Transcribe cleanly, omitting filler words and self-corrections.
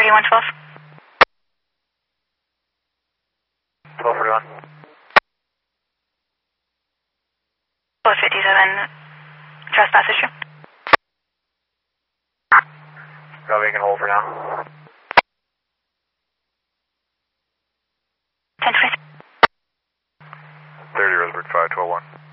3112. 1241. 457, trespass issue. Probably can hold for now. 1023. 30 Roseburg 5, 12-1.